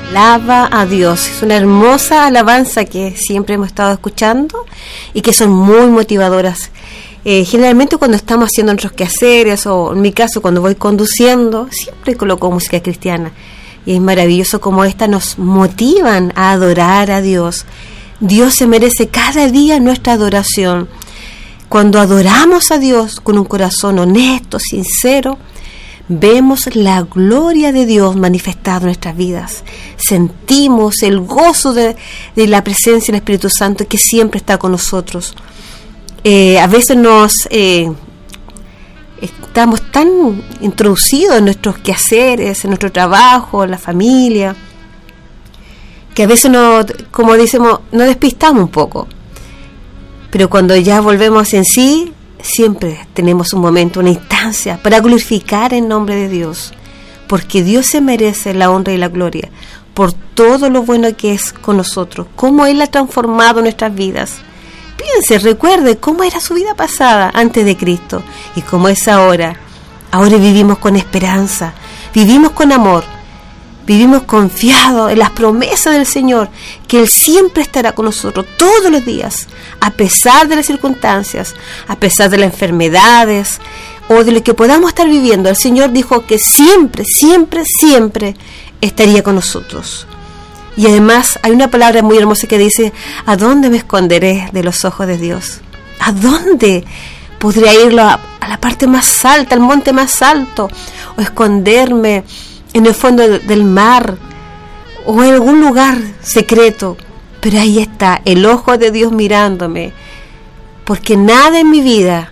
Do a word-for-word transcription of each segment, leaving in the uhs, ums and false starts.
Alaba a Dios. Es una hermosa alabanza que siempre hemos estado escuchando y que son muy motivadoras. Eh, generalmente cuando estamos haciendo nuestros quehaceres, o en mi caso cuando voy conduciendo, siempre coloco música cristiana. Y es maravilloso como esta nos motivan a adorar a Dios. Dios se merece cada día nuestra adoración. Cuando adoramos a Dios con un corazón honesto, sincero, vemos la gloria de Dios manifestada en nuestras vidas. Sentimos el gozo de, de la presencia del Espíritu Santo que siempre está con nosotros. Eh, a veces nos eh, estamos tan introducidos en nuestros quehaceres, en nuestro trabajo, en la familia, que a veces, nos, como decimos, nos despistamos un poco. Pero cuando ya volvemos en sí, siempre tenemos un momento, una instancia para glorificar el nombre de Dios, porque Dios se merece la honra y la gloria por todo lo bueno que es con nosotros, cómo Él ha transformado nuestras vidas. Piense, recuerde cómo era su vida pasada antes de Cristo y cómo es ahora. Ahora vivimos con esperanza, vivimos con amor, vivimos confiados en las promesas del Señor, que Él siempre estará con nosotros todos los días, a pesar de las circunstancias, a pesar de las enfermedades o de lo que podamos estar viviendo. El Señor dijo que siempre, siempre, siempre estaría con nosotros. Y además hay una palabra muy hermosa que dice: ¿a dónde me esconderé de los ojos de Dios? ¿A dónde podría ir a, a la parte más alta, al monte más alto, o esconderme en el fondo del mar, o en algún lugar secreto? Pero ahí está el ojo de Dios mirándome, porque nada en mi vida,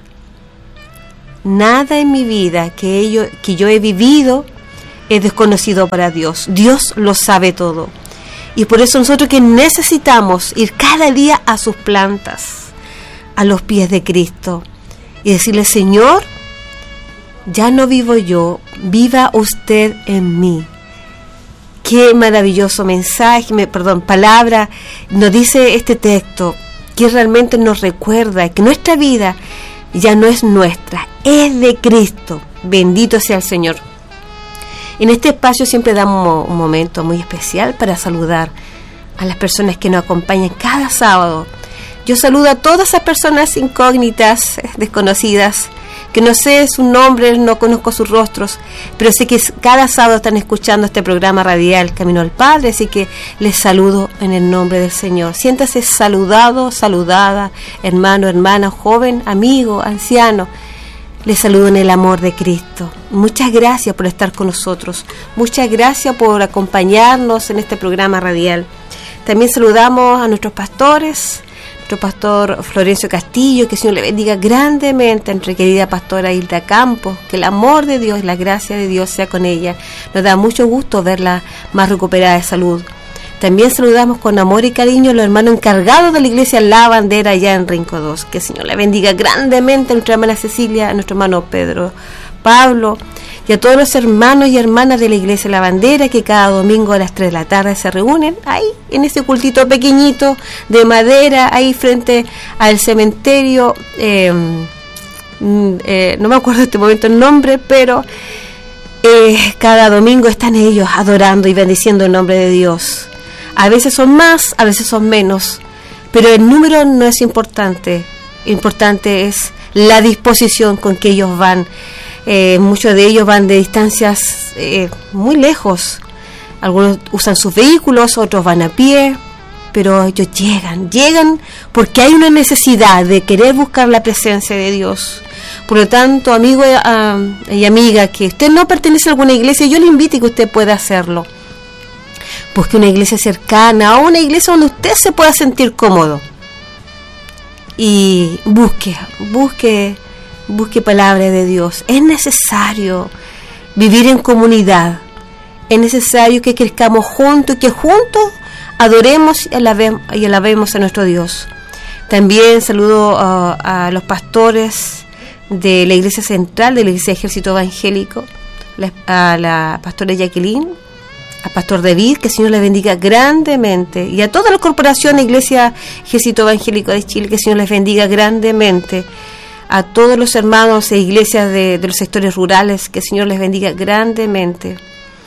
nada en mi vida que yo, que yo he vivido es desconocido para Dios. Dios lo sabe todo. Y por eso nosotros que necesitamos ir cada día a sus plantas, a los pies de Cristo, y decirle: Señor, ya no vivo yo, viva usted en mí. Qué maravilloso mensaje, me, perdón, palabra nos dice este texto, que realmente nos recuerda que nuestra vida ya no es nuestra, es de Cristo. Bendito sea el Señor. En este espacio siempre damos un momento muy especial para saludar a las personas que nos acompañan cada sábado. Yo saludo a todas esas personas incógnitas, desconocidas, que no sé sus nombres, no conozco sus rostros, pero sé que cada sábado están escuchando este programa radial Camino al Padre, así que les saludo en el nombre del Señor. Siéntase saludado, saludada, hermano, hermana, joven, amigo, anciano. Les saludo en el amor de Cristo. Muchas gracias por estar con nosotros. Muchas gracias por acompañarnos en este programa radial. También saludamos a nuestros pastores, nuestro pastor Florencio Castillo, que el Señor le bendiga grandemente, a nuestra querida pastora Hilda Campos, que el amor de Dios y la gracia de Dios sea con ella. Nos da mucho gusto verla más recuperada de salud. También saludamos con amor y cariño a los hermanos encargados de la iglesia La Bandera allá en Rinco dos. Que el Señor le bendiga grandemente a nuestra hermana Cecilia, a nuestro hermano Pedro Pablo y a todos los hermanos y hermanas de la iglesia La Bandera, que cada domingo a las tres de la tarde se reúnen ahí en ese cultito pequeñito de madera, ahí frente al cementerio. Eh, eh, no me acuerdo en este momento el nombre, pero eh, cada domingo están ellos adorando y bendiciendo el nombre de Dios. A veces son más, a veces son menos, pero el número no es importante. Importante es la disposición con que ellos van. Eh, muchos de ellos van de distancias eh, muy lejos. Algunos usan sus vehículos, otros van a pie, pero ellos llegan, llegan porque hay una necesidad de querer buscar la presencia de Dios. Por lo tanto, amigo uh, y amiga, que usted no pertenece a alguna iglesia, yo le invito a que usted pueda hacerlo. Busque una iglesia cercana o una iglesia donde usted se pueda sentir cómodo. Y busque, busque, busque palabra de Dios. Es necesario vivir en comunidad. Es necesario que crezcamos juntos y que juntos adoremos y alabemos, y alabemos a nuestro Dios. También saludo uh, a los pastores de la iglesia central, de la iglesia Ejército Evangélico, la, a la pastora Jacqueline, a Pastor David, que el Señor le bendiga grandemente, y a toda la corporación de Iglesia Ejército Evangélico de Chile, que el Señor les bendiga grandemente, a todos los hermanos e iglesias de, de los sectores rurales, que el Señor les bendiga grandemente.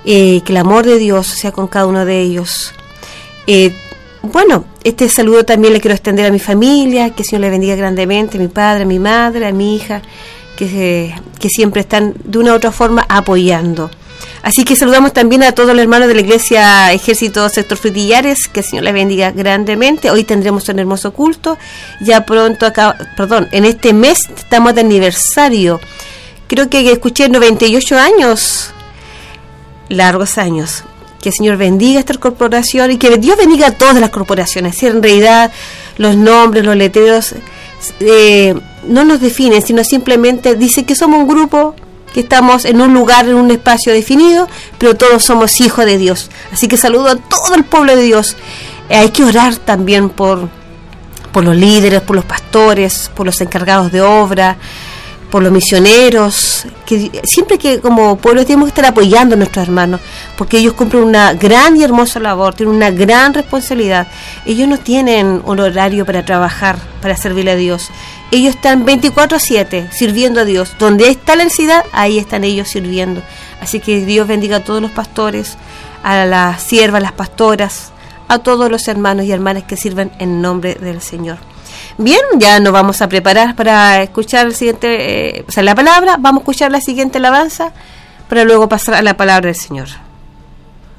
eh, que el amor de Dios sea con cada uno de ellos. Eh, bueno, este saludo también le quiero extender a mi familia, que el Señor le bendiga grandemente, a mi padre, a mi madre, a mi hija, que, eh, que siempre están de una u otra forma apoyando. Así que saludamos también a todos los hermanos de la Iglesia Ejército Sector Frutillares, que el Señor les bendiga grandemente. Hoy tendremos un hermoso culto, ya pronto acá, perdón, en este mes estamos de aniversario, creo que escuché noventa y ocho años, largos años. Que el Señor bendiga esta corporación y que Dios bendiga a todas las corporaciones. Si en realidad los nombres, los letreros eh, no nos definen, sino simplemente dice que somos un grupo, que estamos en un lugar, en un espacio definido, pero todos somos hijos de Dios. Así que saludo a todo el pueblo de Dios. Eh, hay que orar también por, por los líderes, por los pastores, por los encargados de obra, por los misioneros, que siempre que como pueblo tenemos que estar apoyando a nuestros hermanos, porque ellos cumplen una gran y hermosa labor, tienen una gran responsabilidad. Ellos no tienen un horario para trabajar, para servirle a Dios. Ellos están veinticuatro siete sirviendo a Dios. Donde está la necesidad, ahí están ellos sirviendo. Así que Dios bendiga a todos los pastores, a las siervas, las pastoras, a todos los hermanos y hermanas que sirven en nombre del Señor. Bien, ya nos vamos a preparar para escuchar el siguiente, eh, o sea, la palabra. Vamos a escuchar la siguiente alabanza para luego pasar a la palabra del Señor.